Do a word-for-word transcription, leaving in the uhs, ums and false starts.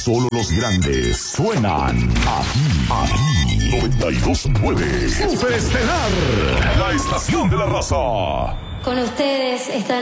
Solo los grandes suenan aquí, aquí. noventa y dos punto nueve Superestelar, la estación de la raza. Con ustedes están